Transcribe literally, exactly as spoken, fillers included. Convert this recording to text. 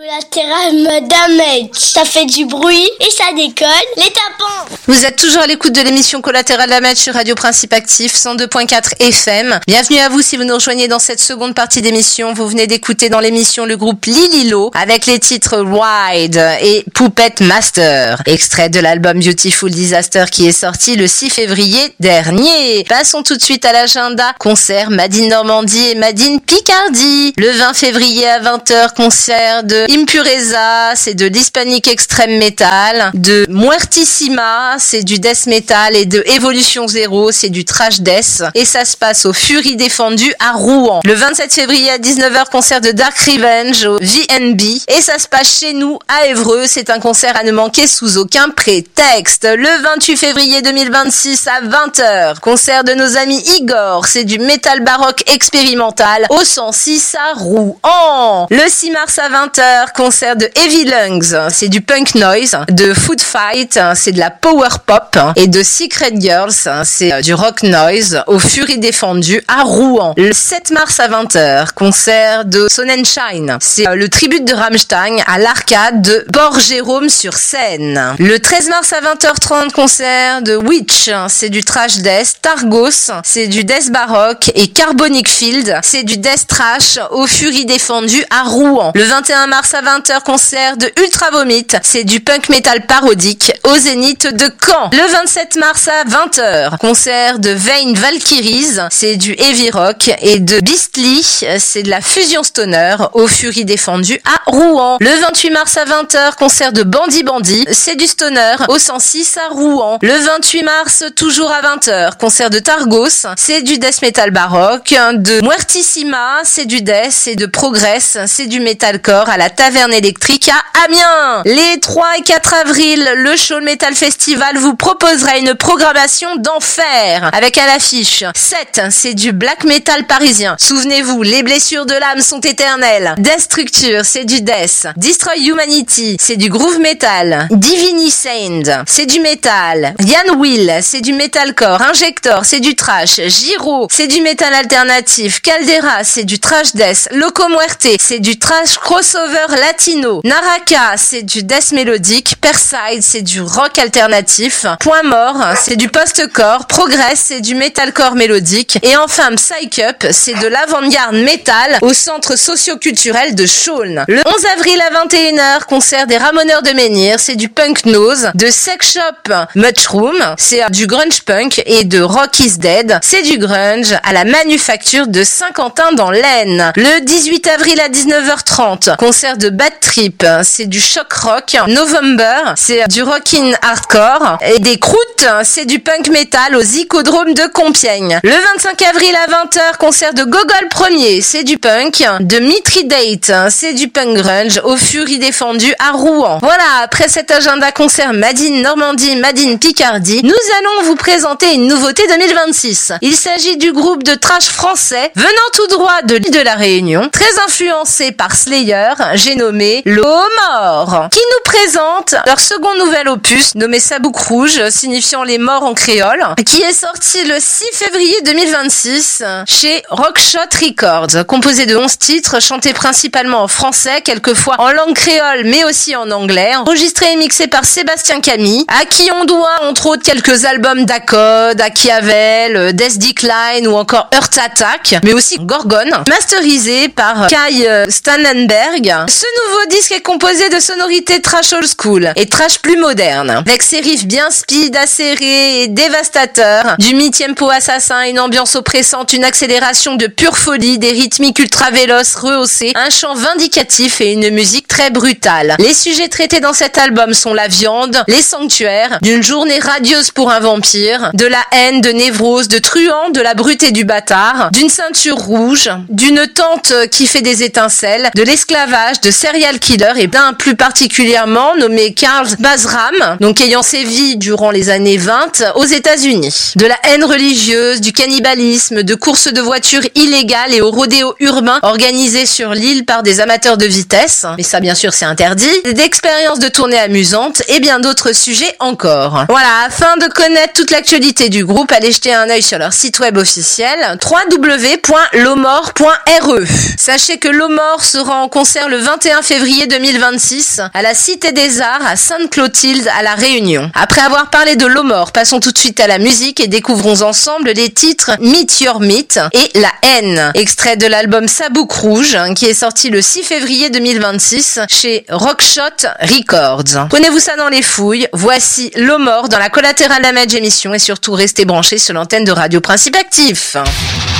Collatéral me damage. Ça fait du bruit et ça décolle les tapons. Vous êtes toujours à l'écoute de l'émission Collatéral Damage sur Radio Principe Actif cent deux point quatre F M. Bienvenue à vous si vous nous rejoignez dans cette seconde partie d'émission. Vous venez d'écouter dans l'émission le groupe Lililo avec les titres Wide et Puppet Master, extrait de l'album Beautiful Disaster qui est sorti le six février dernier. Passons tout de suite à l'agenda. Concert Made in Normandie et Made in Picardie. Le vingt février à vingt heures, concert de Impureza, c'est de l'hispanic extreme metal, de Muertissima, c'est du death metal, et de Evolution Zero, c'est du trash death, et ça se passe au Furie Défendu à Rouen. Le vingt-sept février à dix-neuf heures, concert de Dark Revenge au V N B, et ça se passe chez nous à Évreux. C'est un concert à ne manquer sous aucun prétexte. Le vingt-huit février deux mille vingt-six à vingt heures, concert de nos amis Igor, c'est du métal baroque expérimental au cent six à Rouen. Le six mars à vingt heures, concert de Heavy Lungs, c'est du punk noise, de Food Fight, c'est de la power pop, et de Secret Girls, c'est du rock noise au Furie Défendu à Rouen. Le sept mars à vingt heures, concert de Sonnenschein, c'est le tribute de Rammstein à l'arcade de Port-Jérôme sur Seine. Le treize mars à vingt heures trente, concert de Witch, c'est du trash death, Targos, c'est du death baroque, et Carbonic Field, c'est du death trash au Furie Défendu à Rouen. Le vingt et un mars à vingt heures, concert de Ultra Vomit, c'est du punk metal parodique au Zénith de Caen. Le vingt-sept mars à vingt heures, concert de Vain Valkyries, c'est du heavy rock, et de Beastly, c'est de la fusion stoner au Furie Défendu à Rouen. Le vingt-huit mars à vingt heures, concert de Bandy Bandy, c'est du stoner au cent six à Rouen. Le vingt-huit mars, toujours à vingt heures, concert de Targos, c'est du death metal baroque, de Muertissima, c'est du death, et de Progress, c'est du metalcore à la Taverne Électrique à Amiens. Les trois et quatre avril, le Show Metal Festival vous proposera une programmation d'enfer avec à l'affiche sept, c'est du black metal parisien. Souvenez-vous, les blessures de l'âme sont éternelles. Death Structure, c'est du death. Destroy Humanity, c'est du groove metal. Divini Saint, c'est du metal. Yann Will, c'est du metalcore. Injector, c'est du trash. Giro, c'est du metal alternatif. Caldera, c'est du trash death. Loco Muerte, c'est du trash crossover latino. Naraka, c'est du death mélodique. Perside, c'est du rock alternatif. Point mort, c'est du post-core. Progress, c'est du metalcore mélodique. Et enfin, Psych Up, c'est de l'avant-garde metal au centre socio-culturel de Chaulnes. Le onze avril à vingt et une heures, concert des Ramoneurs de Menhir, c'est du punk nose. De Sex Shop Mushroom, c'est du grunge punk. Et de Rock is Dead, c'est du grunge à la Manufacture de Saint-Quentin dans l'Aisne. Le dix-huit avril à dix-neuf heures trente, concert de Bad Trip, c'est du shock rock. November, c'est du rockin' hardcore. Et des Croûtes, c'est du punk metal au Zicodrome de Compiègne. Le vingt-cinq avril à vingt heures, concert de Gogol Premier, c'est du punk. De Mithridate, c'est du punk grunge au Furie Défendu à Rouen. Voilà, après cet agenda concert Made in Normandie, Made in Picardie, nous allons vous présenter une nouveauté deux mille vingt-six. Il s'agit du groupe de trash français venant tout droit de l'île de la Réunion, très influencé par Slayer, j'ai nommé L'Homme qui nous présente leur second nouvel opus nommé Sabouk Rouge, signifiant les morts en créole, qui est sorti le six février deux mille vingt-six chez Rockshot Records, composé de onze titres chantés principalement en français, quelquefois en langue créole mais aussi en anglais, enregistré et mixé par Sébastien Camille, à qui on doit entre autres quelques albums d'A-Code, Achiavel, Death Decline ou encore Earth Attack, mais aussi Gorgone, masterisé par Kai Stannenberg. Ce nouveau disque est composé de sonorités trash old school et trash plus moderne, avec ses riffs bien speed, acérés et dévastateurs, du mi-tempo assassin, une ambiance oppressante, une accélération de pure folie, des rythmiques ultra véloces rehaussés, un chant vindicatif et une musique très brutale. Les sujets traités dans cet album sont la viande, les sanctuaires, d'une journée radieuse pour un vampire, de la haine, de névrose, de truand, de la brute et du bâtard, d'une ceinture rouge, d'une tante qui fait des étincelles, de l'esclavage, de serial killer et d'un plus particulièrement nommé Karl Bazram, donc ayant sévi durant les années vingt aux États-Unis. De la haine religieuse, du cannibalisme, de courses de voitures illégales et au rodéo urbain organisé sur l'île par des amateurs de vitesse, mais ça bien sûr c'est interdit, d'expériences de tournée amusantes et bien d'autres sujets encore. Voilà, afin de connaître toute l'actualité du groupe, allez jeter un œil sur leur site web officiel w w w point lomor point r e. Sachez que Lomor sera en concert le vingt vingt et un février deux mille vingt-six à la Cité des Arts à Sainte-Clotilde à La Réunion. Après avoir parlé de l'eau mort, passons tout de suite à la musique et découvrons ensemble les titres Meet Your Meat et La Haine, extrait de l'album Sabouk Rouge qui est sorti le six février deux mille vingt-six chez Rockshot Records. Prenez-vous ça dans les fouilles, voici l'eau mort dans la Collateral Damage émission et surtout restez branchés sur l'antenne de Radio Principe Actif.